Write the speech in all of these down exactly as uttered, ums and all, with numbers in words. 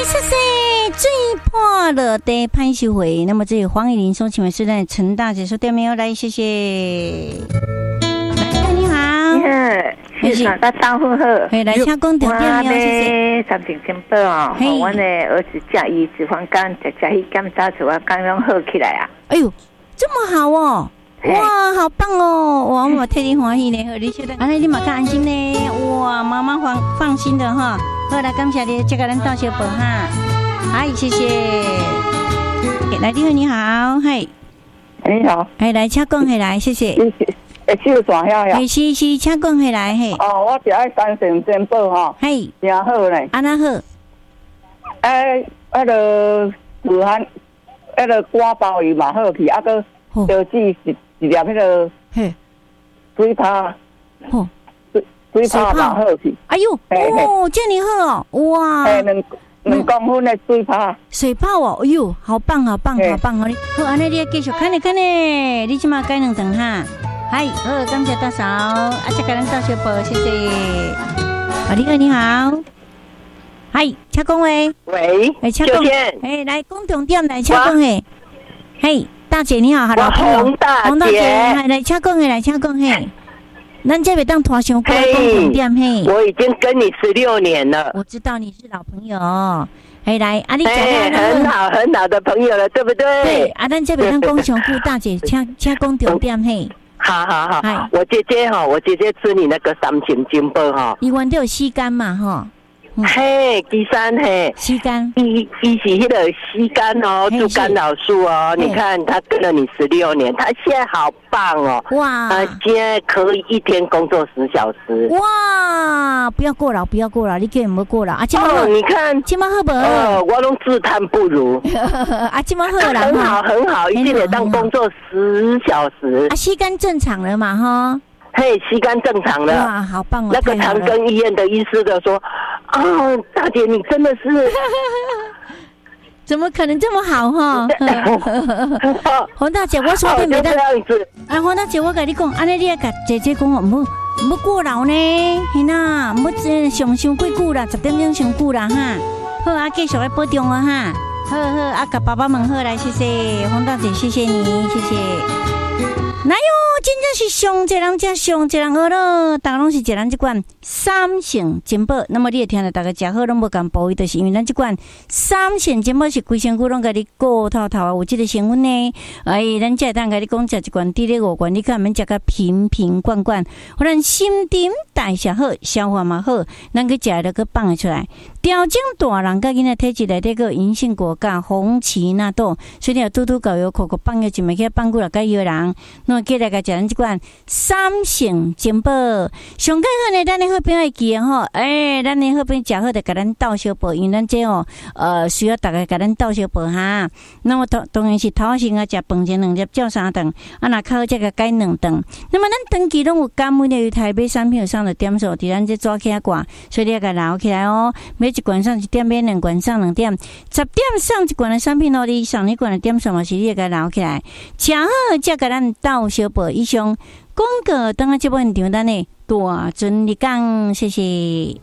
谢谢最破了的潘秀慧。那么这里黄以玲说，请问是在陈大姐说对没有？来，谢谢。来，你好。 谢谢大家打呼好。 哎，来，请讲对没有？谢谢。 三点钟报哦，我的儿子驾医脂肪肝，食食去检查出来刚刚好起来啊。 哎呦，这么好哦！哇，好棒哦！哇，我替你欢喜呢，和你觉得，安尼你嘛更安心呢。哇，妈妈放放心的哈。好，来感谢你，这个人到小宝哈。嗨，谢谢。来，你好，你好，嘿， 你好， 哎，来，请讲起来，谢谢。 会手线遐呀？ 哎，是是，请讲起来，嘿。 哦，我是爱三成健保哈，嘿，真好嘞。 安那好？ 哎，那个武汉，那个瓜包鱼嘛好去，啊个标志一一粒那个嘿水泡，哦，水水泡嘛好去。 哎呦，哦，这么好哦，哇！ 哎，两两公分的水泡。 水泡哦，哎呦，好棒，好棒，好棒哦！好，安尼你继续看呢看呢，你即马改两顿哈。嗨，好，感谢大嫂，啊，这个人到小宝，谢谢。啊，你好，你好。嗨，请讲喂。 喂， 哎，请讲。哎，来，讲重点来，请讲嘿。嘿，大姐你好，哈喽， 洪大姐， 洪大姐，来，请讲嘿，来，请讲嘿。咱这边当拖上过讲重点嘿。 我已经跟你十六年了。 我知道你是老朋友。哎，来，啊，你讲很好很好的朋友了，对不对？ 对，啊，咱这边当讲上过，大姐，请请讲重点嘿。 好好好，我姐姐哈，我姐姐吃你那个三千金宝哈， 伊原都有吸肝嘛哈。 嘿，第三嘿， 吸肝， 一一是那个吸肝哦，做干扰素哦。你看他跟了你十六年，他现在好棒哦！哇，他现在可以一天工作十小时。 哇，不要过劳，不要过劳，你叫有没有过劳啊？ 哦，你看， 今晚好不好？ 呃，我拢自叹不如。 啊，今晚好啦， 很好很好，一天得当工作十小时。 啊，吸肝正常了嘛哈？ 嘿，吸肝正常了。 哇，好棒哦！ 那个长庚医院的医师的说。哦，大姐，你真的是， 怎么可能这么好哈？洪大姐，我说的没得。啊，洪大姐，我跟你讲，安尼你也甲姐姐讲，唔好唔好过劳呢，是呐，唔好上上过久啦，十点钟上久啦哈。好啊，继续来保重啊哈。好好，啊，甲爸爸问好来，谢谢洪大姐，谢谢你，谢谢。哪有？真正是上一人加上一人好咯，大家拢是一人这款三成金宝。那么你会听到大家食好拢无共补位，就是因为咱这款三成金宝是规身躯拢甲你顾透透啊，有这个成分呢。哎，咱才会当甲你讲食一罐滴咧五罐，你看免食个瓶瓶罐罐，互咱新陈代谢好，消化嘛好，咱去食了个放得出来。调整大人甲囡仔体质内底个银杏果甲红芪纳豆，所以你拄拄搞药口口放药就袂去放过来甲药人，那么过来甲食咱即款三成金宝，上盖好呢，咱的好朋友会记吼，诶，咱的好朋友食好就甲咱倒小宝，因为咱这哦，呃，需要大家甲咱倒小宝哈。那么当当然是头先啊，食饭前两粒照三顿，啊，若较好则个改两顿。那么咱长期拢有感冒的，台北产品有上的点数，伫咱这抓起来挂，所以你要甲留起来哦。每一罐上一点，每两罐上两点，十点上一罐的产品哦，你上一罐的点数嘛是你要甲留起来，吃好则甲咱倒小宝。以上广告等下这部现场，咱的大尊你讲，谢谢。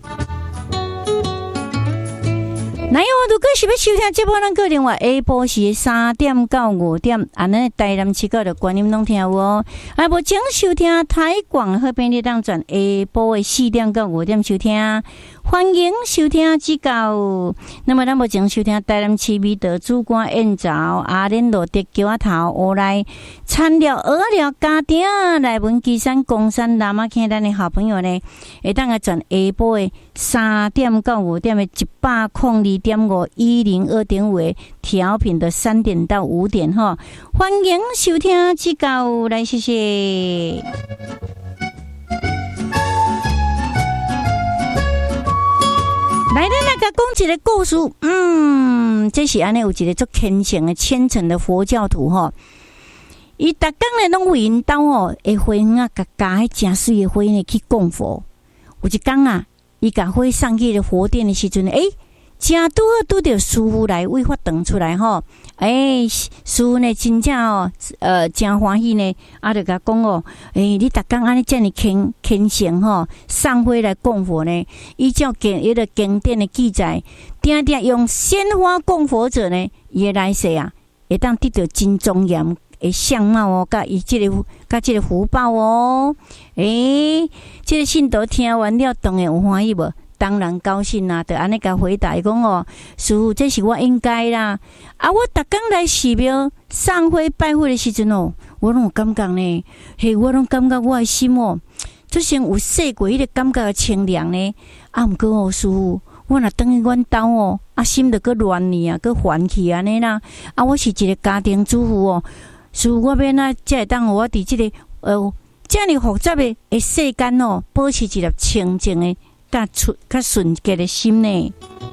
那有如果是要收听这部，咱个电话下晡时三点到五点，啊，咱台南市角的观音拢听有哦。啊，无请收听台广好便你当转下晡的四点到五点收听。欢迎收听指教。那么，咱目前收听台南市美德主管燕巢阿莲路德桥仔头乌来产料鹅料家庭来文基山公山南马坑咱的好朋友呢，会当个转下晡的三点到五点的一百空二点五一零二点五的调频的三点到五点哈。欢迎收听指教，来谢谢。来，咱来甲讲一个故事。嗯，这是安尼有一个足虔诚的虔诚的佛教徒吼，伊逐工咧拢为因兜吼的花园啊，甲加迄诚水的花呢去供佛。有一工啊，伊甲花送去了佛殿的时阵，诶、欸， 正拄好拄着师傅来为发动出来吼，诶、欸，师傅呢真正哦，呃，真欢喜呢，啊，就甲讲哦，诶、欸，你逐工安尼遮尔虔虔诚吼，送花来供佛呢，依照经迄个经典的记载，定定用鲜花供佛者呢，伊的来世啊，会当得到真庄严的相貌哦，甲伊即个甲即个福报哦，诶、欸，即、這個信徒聽完了，當然有歡喜無？當然高興啦，就安尼甲回答伊講哦，師父，這是我應該啦。啊，我逐工來寺廟送花拜會的時陣哦，我攏有感覺呢，嘿，我攏感覺我的心哦，就像有洗過迄個感覺的清涼呢。啊，毋過哦，師父，我若等於阮兜哦，啊，心就閣亂呢啊，閣煩去安尼啦。啊，我是一個家庭主婦哦，師父，我要哪才會當互我佇即、這個呃遮爾複雜的誒世間哦，保持一粒清淨的。較純較純潔的心呢？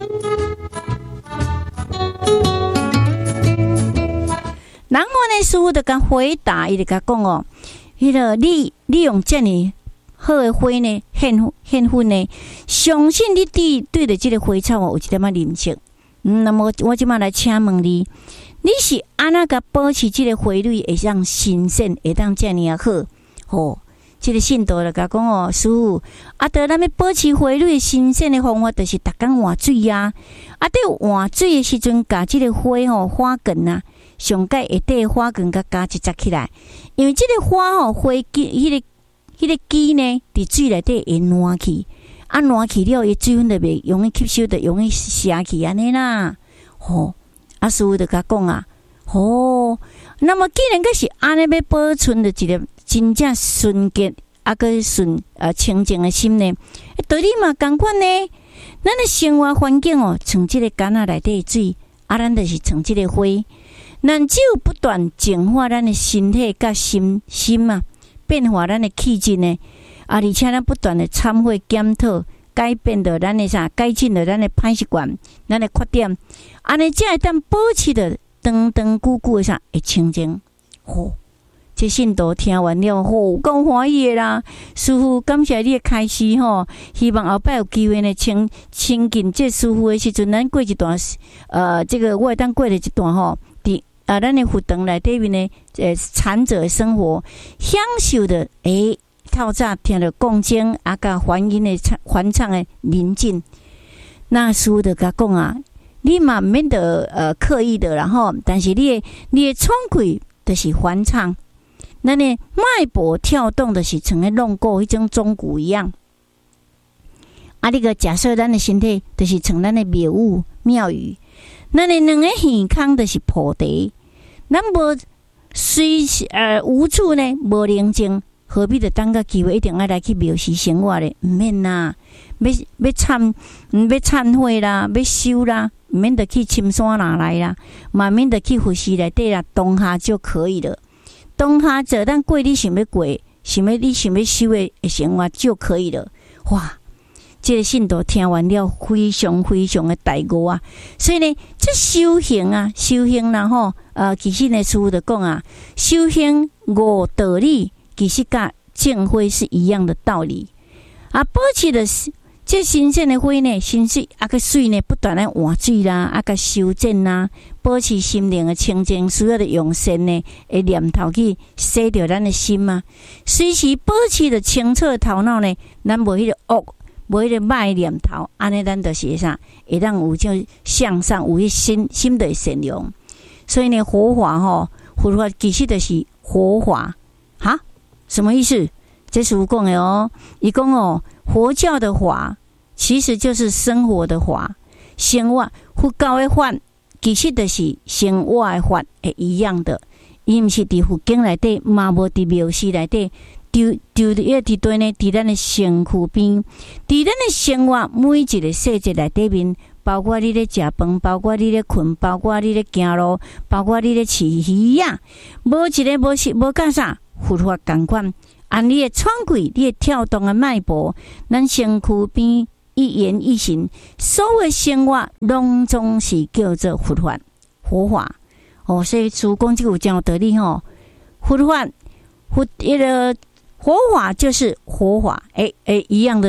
然後呢，師父就甲回答，伊就甲講哦，迄、那個你你用遮爾好的花呢，獻獻粉呢，相信你對對着即個花草哦，有一點仔認識。嗯，那麼我即馬來請問你，你是安怎甲保持即個花蕊會當新鮮，會當遮爾好？吼？即個信徒就甲講哦，師父，啊，得咱要保持花蕊新鮮的方法，就是逐工換水啊。啊，得換水的時陣，甲即個花吼花梗啊，上蓋下底花梗甲加一紮起來，因為即個花吼花枝，迄、那個迄、那個枝呢，佇水內底會爛去，啊爛去了，伊水分就袂容易吸收，就容易瀉去安尼啦。吼、哦，啊，師父就甲講啊，吼、哦，那麼既然閣是安尼要保存着一個。真正純潔啊，個純呃清淨的心呢，道理嘛同款呢。咱的生活環境哦，像這個缸仔內底的水，啊，咱就是像這個花。咱只有不斷淨化咱的身體甲心心啊，變化咱的氣質呢，啊，而且咱不斷的懺悔檢討，改變着咱的啥，改進着咱的歹習慣，咱的缺點，安尼才會當保持着長長久久的啥會清淨。吼、哦。這信徒聽完了，吼，夠歡喜的啦！師父，感謝你的開示吼，希望後擺有機會呢，親親近這師父的時陣，咱過一段，呃，這個我會當過了一段吼，佇啊，咱的佛堂內底面呢，呃，禪者的生活，享受的誒，透早聽着講經啊，甲梵音的梵唱的寧靜。那師父就甲講啊，你嘛免得呃刻意的，然後，但是你的你的創開就是梵唱。咱呢脈搏跳動的是像咧弄鼓迄種鐘鼓一樣，啊！你個假設咱的身體就是像咱的廟宇廟宇，咱的兩個耳孔就是菩提，咱無隨呃無處呢無寧靜，何必就等個機會一定要來去廟寺生活咧？唔免啦，要要懺唔要懺悔啦，要修啦，唔免得去深山哪來啦，嘛免得去佛寺內底啦，當下就可以了。當下做咱過你想要過，想要你想要修的生活就可以了。哇！這個信徒聽完了，非常非常的大悟啊！所以呢，這修行啊，修行然後呃，其實呢，師父就講啊，修行五道理，其實甲淨花是一樣的道理啊。保持的這新鮮的花呢，新水啊個水呢，不斷的換水啦，啊個修正啦。保持心靈的清淨，需要的用善呢的念頭去洗掉咱的心啊。隨時保持着清澈的頭腦呢，咱無迄個惡，無迄個歹念頭，安尼咱就是啥，會當有就向上，有迄心心的善良。所以呢，佛法吼，佛法其實就是活法哈，什麼意思？這是有講的哦。伊講哦，佛教的法其實就是生活的法，生活佛教的法。其實就是生活的法會一樣的，伊毋是佇佛經內底，嘛無佇廟寺內底，就就一佇對呢，佇咱的身軀邊，佇咱的生活每一個細節內底面，包括你咧食飯，包括你咧困，包括你咧行路，包括你咧飼魚啊，無一個無是無甲啥佛法共款，按你的喘氣，你的跳動的脈搏，咱身軀邊。一言一行，所有生活攏總是叫做佛法、佛法哦。所以，師父講這個有真有道理吼。佛法、佛一個佛法就是活法，誒誒，一樣的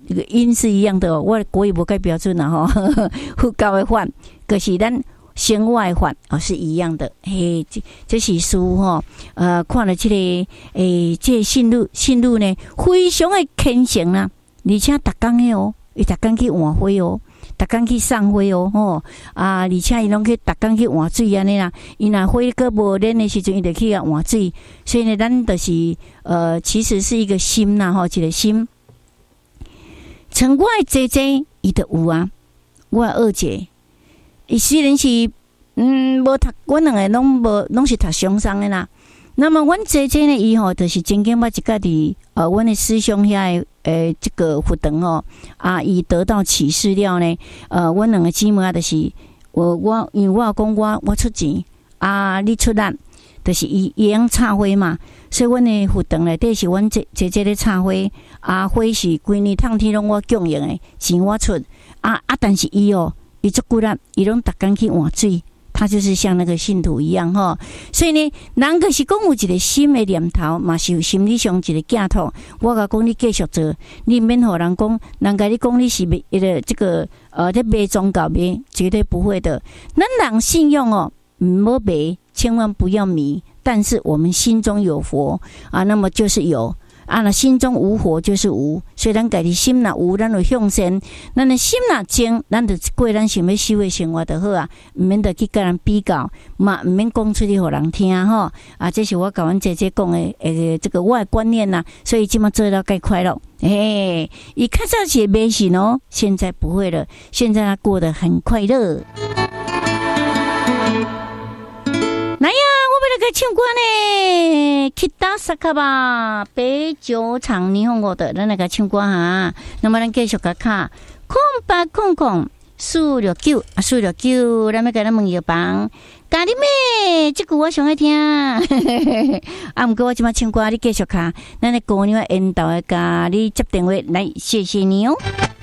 这个音是一样的哦。我国语不该标准啊哈，佛教的法，可是咱生活的法哦是一样的。嘿，这这是书哈，呃，看了这个诶，这个信路信路呢，非常的虔诚啦，而且逐工的哦，伊逐工去换花哦。逐工去送花哦，吼啊！而且伊拢去逐工去换水安尼啦。伊若花个无冷的时阵，伊就去啊换水。所以呢，咱就是呃，其实是一个心呐，吼，一个心。像我的姐姐，伊就有啊。我的二姐，伊虽然是嗯无读，阮两个拢无拢是读商商的啦。那么，阮姐姐呢，伊吼就是曾经捌一家伫呃，阮的师兄遐诶，这个佛堂哦，啊，伊得到启示了呢。呃，阮两个姊妹啊，就是我我因为我讲我我出钱啊，你出力，就是伊伊用插花嘛。所以阮的佛堂内底是阮姐姐姐咧插花，啊，花是规年通天拢我供应的，钱我出啊啊，但是伊哦，伊足骨力，伊拢逐工去换水。他就是像那个信徒一样哈，所以呢，人就是讲有一个心的念头，嘛是有心理上一个寄托。我甲讲你继续做，你免互人讲，人甲你讲你是一个这个呃在卖宗教卖，绝对不会的。咱人信用哦，唔好卖，千万不要迷。但是我们心中有佛啊，那么就是有。啊，那心中无火就是无，所以咱家己心若有，咱就向善；咱的心若静，咱就过咱想要修的生活就好啊，毋免得去甲人比较，嘛毋免讲出去互人听吼。啊，这是我甲阮姐姐讲的，诶，这个我的观念呐、啊，所以即马做到介快乐。诶，伊较早是迷信哦，现在不会了，现在他过得很快乐。来呀，我们来个唱歌呢，去打萨卡吧，北酒厂霓虹国的，咱来个唱歌哈。那么咱继续个卡，空八空空四六九啊，四六九，咱要给咱问一帮，咖喱妹，这句我上爱听。啊，唔过我即马唱歌，你继续卡，咱的姑娘缘投的咖喱接电话来，谢谢你哦。